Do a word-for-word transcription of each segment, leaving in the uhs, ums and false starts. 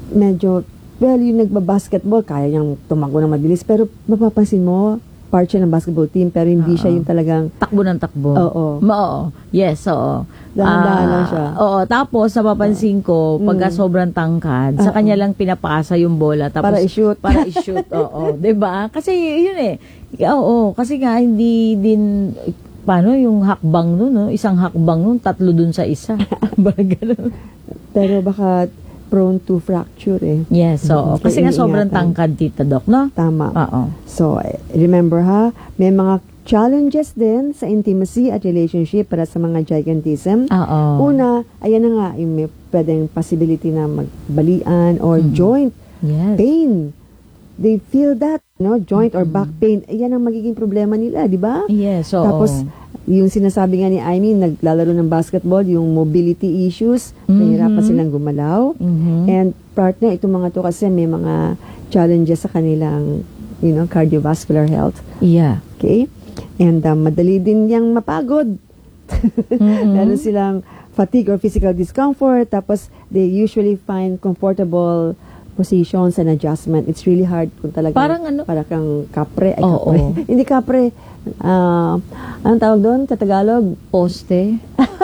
medyo, well, yung nagbabasketball, kaya niyang tumakbo ng mabilis, pero mapapansin mo, part siya ng basketball team, pero hindi Oo. siya yung talagang Takbo ng takbo. Oo. Ma oo. Yes, oo. Dahan-dahan lang Ah, siya. Oo, tapos napapansin ko, pagka Mm. sobrang tangkad, sa Oo. kanya lang pinapasa yung bola. Tapos, para i-shoot. Para i-shoot, oo. Diba? Kasi yun eh. Oo, kasi nga hindi din, paano yung hakbang nun, no? Isang hakbang nun, tatlo dun sa isa. Baga ganun. Pero baka prone to fracture eh. Yes, oo. Mhm. Kasi Kaya nga sobrang iniingatan. tangkad, Tita Doc, no? Tama. Oo. So, eh, remember ha, may mga challenges din sa intimacy at relationship para sa mga gigantism. Oo. Una, ayan na nga, yung may pwedeng possibility na magbalian or Mhm. joint Yes. pain. They feel that, no? Joint or back pain. Ayan ang magiging problema nila, di ba? Yes, oo. Tapos, yung sinasabi nga ni Amy, naglalaro ng basketball, yung mobility issues, nahihirapan Mhm. silang gumalaw. Mhm. And partner, itong mga to kasi may mga challenges sa kanilang, you know, cardiovascular health. Yeah. Okay? And um, madali din yang mapagod. Mhm. Lalo silang fatigue or physical discomfort. Tapos, they usually find comfortable positions and adjustment. It's really hard kung talaga Parang ano? para kang kapre. Ay, Oo. kapre. Hindi kapre. Ah, anong tawag doon? Sa Tagalog? Poste.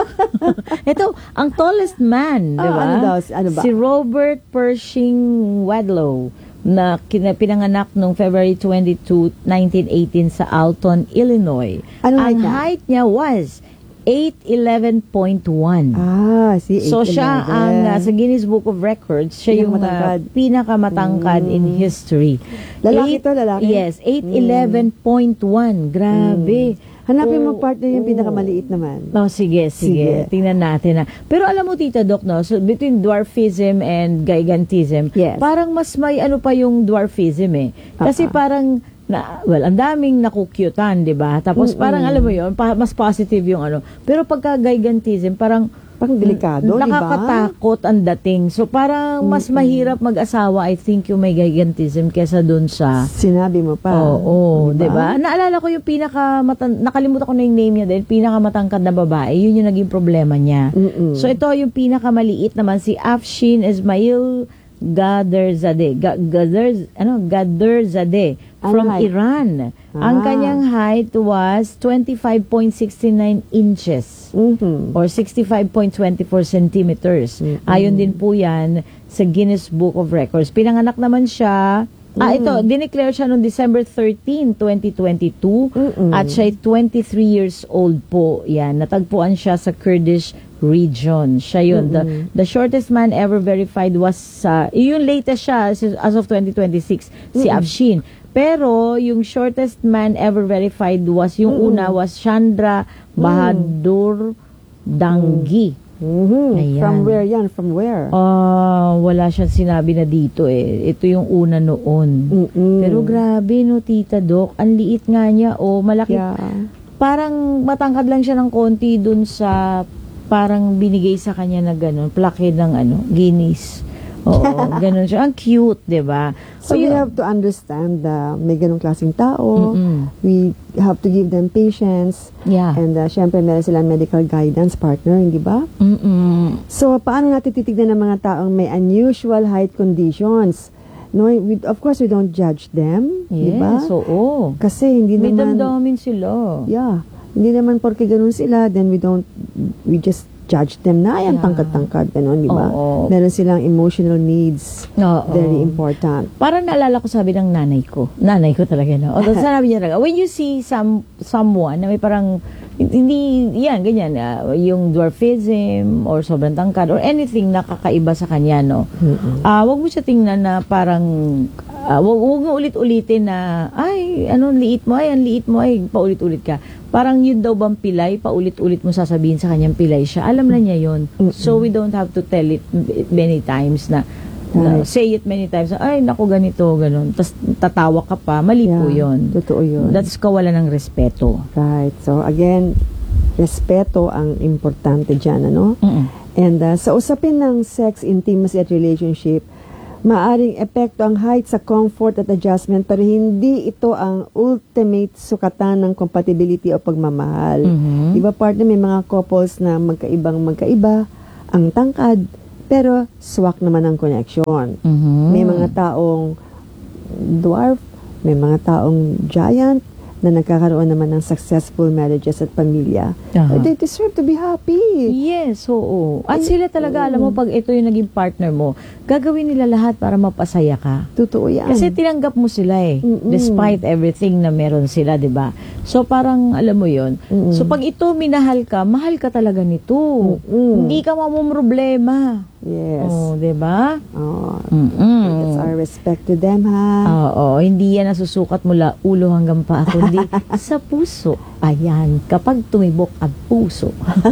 Ito, ang tallest man, di Ah, ba? ano daw? Ano ba? Si Robert Pershing Wadlow, na kina- pinanganak noong February twenty-second, nineteen eighteen sa Alton, Illinois. Ano ang height niya? height niya was eight eleven point one. Ah, si So siya ang uh, sa Guinness Book of Records, siya yung uh, Pinakamatangkad. pinakamatangkad in Mm. history. Lalaki Eight- to, lalaki? Yes, eight eleven point one. Grabe. Hanapin mo Oh, partner yung oh. pinakamaliit naman. Oh, sige, sige, Sige. Tingnan natin na. Pero alam mo, Tita Doc, no? So, between dwarfism and gigantism, Yes. parang mas may ano pa yung dwarfism eh. Kasi Ah, ah. parang, na, well, ang daming nakukyutan, di ba? Tapos parang, alam mo yun, pa, mas positive yung ano. Pero pagka gigantism, parang, Parang delikado, di ba? nakakatakot ang dating. So, parang mas mahirap mag-asawa, I think, yung may gigantism kesa dun sa... Sinabi mo pa. Oo, Di 'di ba? Naalala ko yung pinaka nakalimutan ko na yung name niya din, pinakamatangkad na babae, yun yung naging problema niya. Mm-mm. So ito yung pinakamaliit naman si Afshin Ismail Ghaderzadeh. Ga- Ghaderz ano, Ghaderzadeh from Ano height? Iran. Ang Ah. kanyang height was twenty-five point six nine inches Mhm. or sixty-five point two four centimeters. Mm-mm. Ayon din po yan sa Guinness Book of Records. Pinanganak naman siya, ah ito, dineclare siya noong December thirteenth, twenty twenty-two Mm-mm. at siya ay twenty-three years old po. Yan, natagpuan siya sa Kurdish region. Siya yun. The, the shortest man ever verified was, uh, yung latest siya as of twenty twenty-six, si Afshin. Pero yung shortest man ever verified was, yung una was Chandra Bahadur Dangi. Mhm. Ayan. From where yan? From where? Ah, wala siyang sinabi na dito eh. Ito yung una noon. Mm-mm. Pero grabe no, Tita Doc. Ang liit nga niya. O, malaki. Yeah. Parang matangkad lang siya ng konti dun sa parang binigay sa kanya na gano'n. Plaque ng ano, Guinness. Oo, gano'n siya. Ang cute, di ba? So, we yun. have to understand na may ganong klaseng tao. Mm-mm. We have to give them patience. Yeah. And uh, syempre, meron silang medical guidance partner, hindi ba? Mm-mm. So, paano natin titignan ng mga taong may unusual height conditions? No, we, of course, we don't judge them, di ba? Yes, oo. Kasi hindi May naman... damdamin sila. Yeah. Hindi naman porke ganun sila, then we don't, we just judge them na, ay, ang Yeah. tangkad-tangkad, ganun, di ba? Oo. Meron silang emotional needs. Oo. Very important. Parang naalala ko sabi ng nanay ko. Nanay ko talaga, no? Although sabi niya talaga, when you see some someone na may parang, hindi, yan, ganyan, ah, yung dwarfism or sobrang tangkad or anything na kakaiba sa kanya, no? Ah, wag mo siya tingnan na parang, ah, wag, wag mo ulit-ulitin na, ay, ano, liit mo, ay, ang liit mo, ay, paulit-ulit ka. Parang yun daw bang pilay, paulit-ulit mo sasabihin sa kanyang pilay siya. Alam na niya yun. So, we don't have to tell it many times na, na Right. say it many times, ay, naku, ganito, ganun. Tapos tatawa ka pa, mali po Yeah, yun. Totoo yun. That's kawalan ng respeto. Right. So, again, respeto ang importante dyan, ano? Mm-mm. And uh, sa usapin ng sex, intimacy at relationship, maaring epekto ang height sa comfort at adjustment pero hindi ito ang ultimate sukatan ng compatibility o pagmamahal. Mhm. Di ba partner, may mga couples na magkaibang magkaiba, ang tangkad, pero swak naman ang connection. Mhm. May mga taong dwarf, may mga taong giant na nagkakaroon naman ng successful marriages at pamilya. Aha. They deserve to be happy. Yes, oo. At sila talaga, alam mo, pag ito yung naging partner mo, gagawin nila lahat para mapasaya ka. Totoo yan. Kasi tinanggap mo sila eh. Mm-mm. Despite everything na meron sila, di ba? So parang, alam mo yon. Mm-mm. So pag ito minahal ka, mahal ka talaga nito. Mm-mm. Hindi ka mamumroblema. Yes. Oh, di ba? Oh, Mm-mm. that's our respect to them, ha? Oo, hindi yan nasusukat mula ulo hanggang paa, kundi sa puso. Ayan, kapag tumibok ang puso.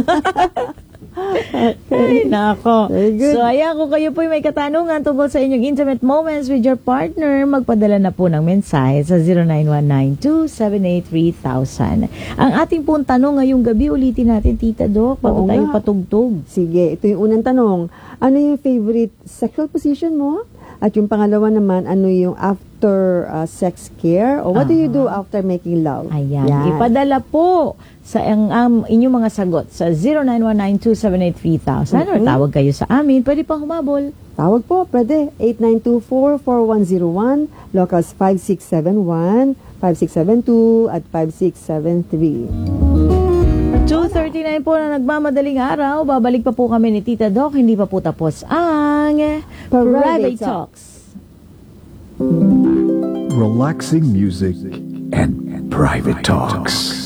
Ay, nako. Very good. So, ayan, kung kayo po may katanungan tungkol sa inyong intimate moments with your partner, magpadala na po ng mensahe sa zero nine one nine two seven eight three thousand. Ang ating pong tanong ngayong gabi, ulitin natin, Tita Doc, bago Oo tayo nga. patugtog. Sige, ito yung unang tanong. Ano yung favorite sexual position mo? At yung pangalawa naman, ano yung after uh, sex care? Or what do you do after making love? Ayan. Yan. Ipadala po sa ang um, inyong mga sagot sa zero nine one nine two seven eight three thousand or Mhm. tawag kayo sa amin. Pwede pang humabol. Tawag po, pwede. eight nine two four, four one zero one, locals five six seven one, five six seven two, at five six seven three. two thirty-nine po na nagmamadaling araw. Babalik pa po kami ni Tita Doc. Hindi pa po tapos ang Private Private Talks. Relaxing music and private talks.